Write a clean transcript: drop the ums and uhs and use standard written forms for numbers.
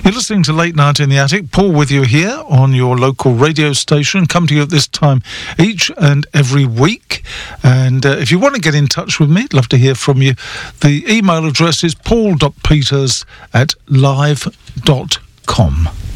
You're listening to Late Night in the Attic. Paul with you here on your local radio station. Come to you at this time each and every week. And if you want to get in touch with me, I'd love to hear from you. The email address is paul.peters@live.com.